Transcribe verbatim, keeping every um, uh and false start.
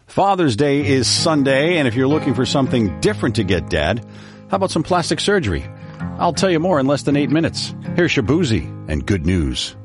Father's Day is Sunday, and if you're looking for something different to get Dad, how about some plastic surgery? I'll tell you more in less than eight minutes. Here's Shabuzi and good news.